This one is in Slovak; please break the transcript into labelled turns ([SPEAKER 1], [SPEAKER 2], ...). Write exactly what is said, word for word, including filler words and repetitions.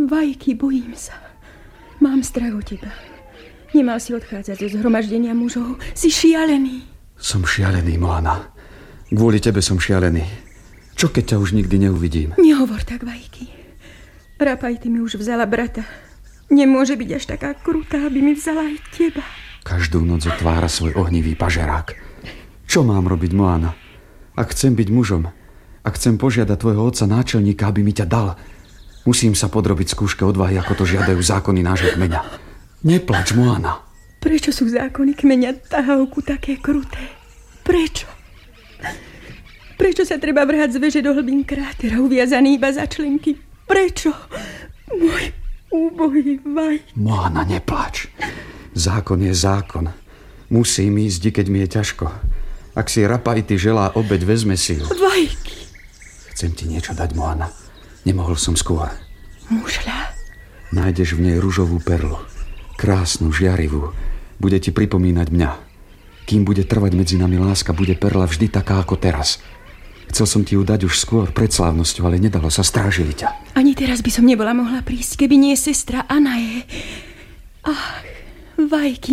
[SPEAKER 1] Vajky, bojím sa. Mám strach o teba. Nemal si odchádzať zo zhromaždenia mužov. Si šialený.
[SPEAKER 2] Som šialený, Moana. Kvôli tebe som šialený. Čo keď ťa už nikdy neuvidím?
[SPEAKER 1] Nehovor tak, Vajky. Rapajty mi už vzala brata. Nemôže byť až taká krutá, aby mi vzala aj teba.
[SPEAKER 2] Každú noc otvára svoj ohnivý pažerák. Čo mám robiť, Moana? Ak chcem byť mužom, ak chcem požiadať tvojho otca náčelníka, aby mi ťa dal, musím sa podrobiť skúške odvahy, ako to žiadajú zákony nášho kmeňa. Neplač, Moana.
[SPEAKER 1] Prečo sú zákony kmeňa Tahovku také kruté? Prečo? Prečo sa treba vrhať z veže do hlbín krátera, uviazaný iba za členky? Prečo? Môj úbohý Vaj.
[SPEAKER 2] Moana, neplač. Zákon je zákon. Musím ísť, keď mi je ťažko. Ak si Rapajty želá obeť, vezme si ju.
[SPEAKER 1] Vajky.
[SPEAKER 2] Chcem ti niečo dať, Moana. Nemohol som skôr.
[SPEAKER 1] Mušľa.
[SPEAKER 2] Nájdeš v nej ružovú perlu. Krásnu, žiarivú. Bude ti pripomínať mňa. Kým bude trvať medzi nami láska, bude perla vždy taká ako teraz. Chcel som ti ju dať už skôr pred slávnosťou, ale nedalo sa, strážili ťa.
[SPEAKER 1] Ani teraz by som nebola mohla prísť, keby nie sestra Anaje. Ach, Vajky.